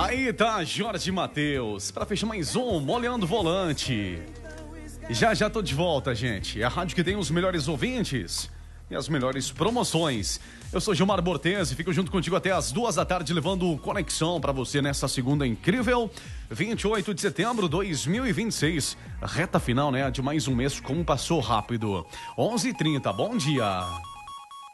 Aí tá Jorge Mateus, pra fechar mais um Molhando Volante. Já tô de volta, gente. É a rádio que tem os melhores ouvintes e as melhores promoções. Eu sou Gilmar Bortez e fico junto contigo até as 2 da tarde, levando conexão pra você nessa segunda incrível, 28 de setembro de 2026. Reta final, né, de mais um mês, como passou rápido. 11h30, bom dia.